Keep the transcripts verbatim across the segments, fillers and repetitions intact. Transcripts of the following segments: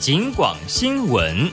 警广新闻。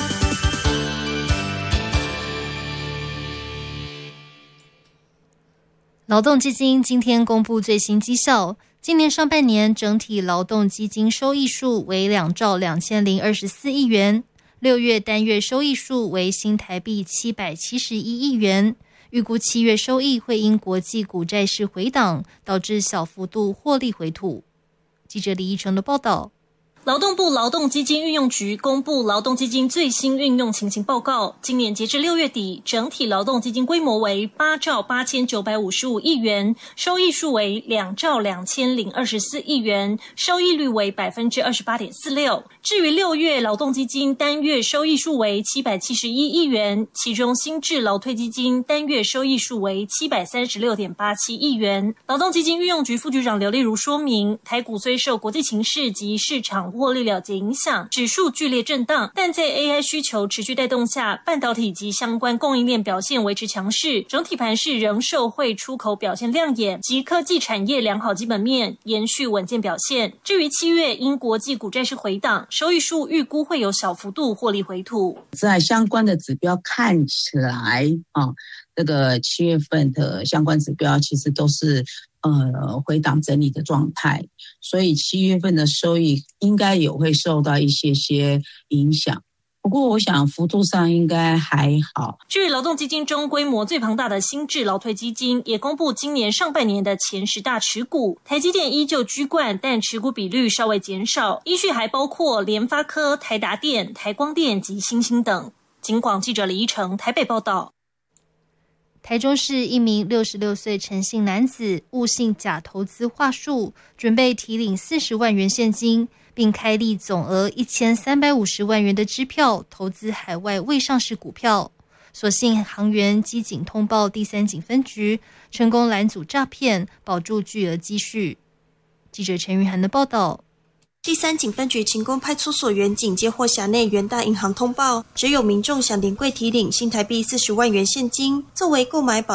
劳动基金今天公布最新绩效，今年上半年整体劳动基金收益数为两兆两千零二十四亿元，六月单月收益数为新台币七百七十一亿元，预估七月收益会因国际股债市回档，导致小幅度获利回吐。记者李义成的报道。 劳动部劳动基金运用局公布劳动基金最新运用情形报告，今年截至六月底，整体劳动基金规模为八兆八千九百五十五亿元，收益数为两兆两千零二十四亿元，收益率为百分之二十八点四六。至于六月劳动基金单月收益数为七百七十一亿元，其中新制劳退基金单月收益数为七百三十六点八七亿元。劳动基金运用局副局长刘丽如说明，台股虽受国际情势及市场获利了结影响，指数剧烈震荡，但在 A I 需求持续带动下，半导体及相关供应链表现维持强势，整体盘势仍受惠出口表现亮眼及科技产业良好基本面，延续稳健表现。至于七月因国际股债市回档，收益数预估会有小幅度获利回吐。 在相关的指标看起来啊，这个七月份的相关指标其实都是呃回档整理的状态，所以七月份的收益应该也会受到一些些影响。不过我想幅度上应该还好。 至于劳动基金中规模最庞大的新制劳退基金，也公布今年上半年的前十大持股，台积电依旧居冠，但持股比率稍微减少，依序还包括联发科、台达电、台光电及新兴等。警广记者李依成台北报道。 台中市一名六十六岁陈姓男子误信假投资话术，准备提领四十万元现金，并开立总额一千三百五十万元的支票投资海外未上市股票。所幸航员机警通报第三警分局，成功拦阻诈骗，保住巨额积蓄。记者陈云涵的报道。 第三警分局勤工派出所员警接获辖内元大银行通报，只有民众想临柜提领新台币四十万元现金，作为购买保